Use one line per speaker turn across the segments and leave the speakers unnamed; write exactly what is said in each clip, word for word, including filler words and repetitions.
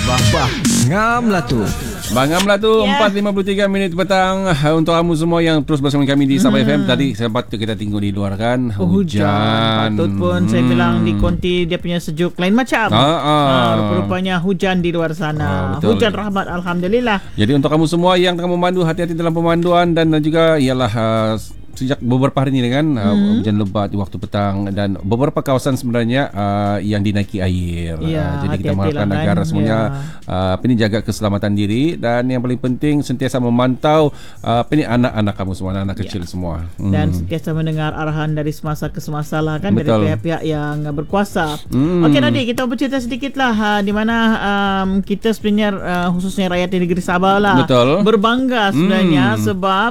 Bah-bah ngam lah tu.
Bangam lah tu
Ya.
empat lima puluh tiga minit petang. Untuk kamu semua yang terus bersama kami di Sabah hmm. F M. Tadi sempat kita tengok di luar kan,
Oh, hujan.
hujan.
Patut pun hmm. saya bilang di Konti dia punya sejuk lain macam.
Ah, ah.
Ah, rupa-rupanya hujan di luar sana.
Ah, betul.
Hujan rahmat, alhamdulillah.
Jadi untuk kamu semua yang tengah memandu, hati-hati dalam pemanduan. Dan juga ialah uh, sejak beberapa hari ini kan uh,
Hmm.
hujan lebat di waktu petang dan beberapa kawasan sebenarnya uh, yang dinaiki air.
Ya,
uh, jadi kita
hati-hatilah
mengharapkan
kan.
agar semuanya
Ya.
uh, apa ni, jaga keselamatan diri, dan yang paling penting sentiasa memantau uh, apa ni, anak-anak kamu semua, anak-anak
Ya.
kecil semua.
Dan
Hmm.
sentiasa mendengar arahan dari semasa ke semasa lah kan.
Betul.
Dari pihak-pihak yang berkuasa.
Hmm.
Okey Nadi, kita bercerita sedikit lah ha, di mana um, kita sebenarnya uh, khususnya rakyat di negeri Sabah lah
Betul.
berbangga sebenarnya
Hmm.
sebab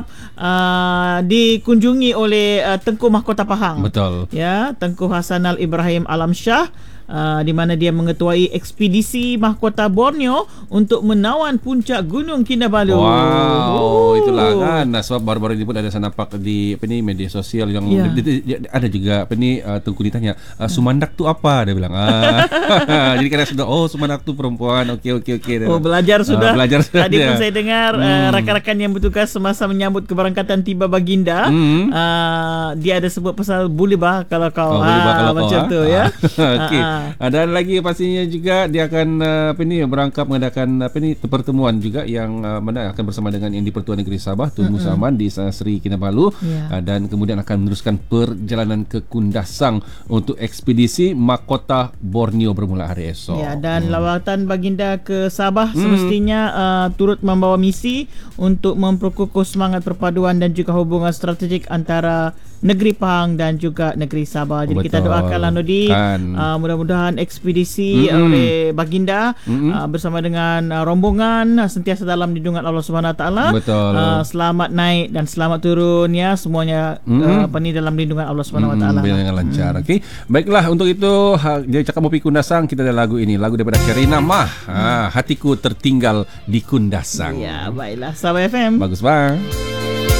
uh, dikunjungi oleh uh, Tengku Mahkota Pahang.
Betul.
Ya, Tengku Hasanal Ibrahim Alam Shah, uh, di mana dia mengetuai ekspedisi Mahkota Borneo untuk menawan puncak Gunung Kinabalu.
Wow,
Oh.
itulah kan. Nah, sebab baru-baru ini pun ada saya nampak di apa ni, media sosial yang
Ya.
di, di, di, ada juga apa ni, uh, Tengku ditanya, uh, Sumandak tu apa? Dia bilang. Ah. Jadi kadang sudah, oh Sumandak tu perempuan. Okey okey okey.
Oh, belajar sudah.
Ah, belajar sudah
Tadi
dia.
pun saya dengar
Hmm.
uh, rakan-rakan yang bertugas semasa menyambut keberangkatan tiba baginda,
Hmm.
uh, dia ada sebut pasal boleh bah kalau kau
Oh, boleh bah kalau kau,
macam
ah.
tu ya.
Okey.
Ah, ah.
Dan lagi pastinya juga dia akan uh, apa ni, berangkap mengadakan apa ni, pertemuan juga yang uh, mana akan bersama dengan yang di-Pertuan Negeri Sabah Tun Musa Aman di uh, Seri Kinabalu.
Ya.
Uh, dan kemudian akan meneruskan perjalanan ke Kundasang untuk ekspedisi Mahkota Borneo bermula hari esok.
Ya, dan lawatan baginda ke Sabah
Hmm.
semestinya uh, turut membawa misi untuk memperkukuh semangat perpaduan dan juga hubungan strategik antara negeri Pahang dan juga negeri Sabah. Jadi
Betul.
kita doakanlah Nodi,
Kan.
uh, mudah-mudahan ekspedisi
Mm-mm.
oleh baginda
Mm-mm.
uh, bersama dengan uh, rombongan uh, sentiasa dalam lindungan Allah Subhanahu Wa Taala.
Betul.
Uh, selamat naik dan selamat turun ya, semuanya uh,
Mm-mm.
apa ni, dalam lindungan Allah Subhanahu Wa Taala.
Hmm, dengan lancar. Okey. Baiklah, untuk itu ha, dia cakap mau pergi Kundasang, kita ada lagu ini, lagu daripada Sherina Mah. Ha, hatiku tertinggal di Kundasang.
Ya, baiklah Sabah F M.
Bagus bang.